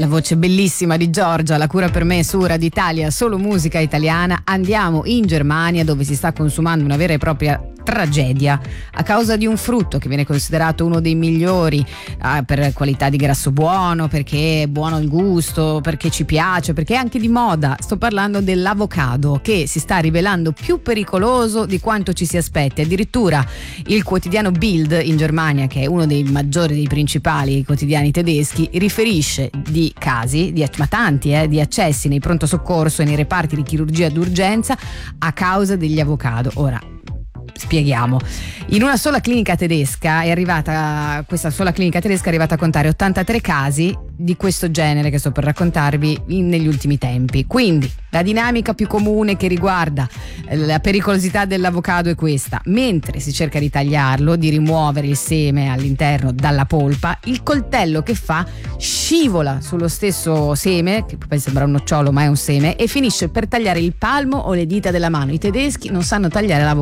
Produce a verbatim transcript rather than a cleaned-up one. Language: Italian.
La voce bellissima di Giorgia, la cura per me su Radio Italia, solo musica italiana. Andiamo in Germania, dove si sta consumando una vera e propria tragedia a causa di un frutto che viene considerato uno dei migliori eh, per qualità di grasso buono, perché è buono il gusto, perché ci piace, perché è anche di moda. Sto parlando dell'avocado, che si sta rivelando più pericoloso di quanto ci si aspetti. Addirittura il quotidiano Bild in Germania, che è uno dei maggiori, dei principali quotidiani tedeschi, riferisce di casi, di, ma tanti, eh, di accessi nei pronto soccorso e nei reparti di chirurgia d'urgenza a causa degli avocado. Ora, spieghiamo. In una sola clinica tedesca è arrivata, questa sola clinica tedesca è arrivata a contare ottantatré casi di questo genere che sto per raccontarvi in, negli ultimi tempi. Quindi la dinamica più comune che riguarda la pericolosità dell'avocado è questa: mentre si cerca di tagliarlo, di rimuovere il seme all'interno dalla polpa, il coltello che fa scivola sullo stesso seme, che poi sembra un nocciolo ma è un seme, e finisce per tagliare il palmo o le dita della mano. I tedeschi non sanno tagliare l'avocado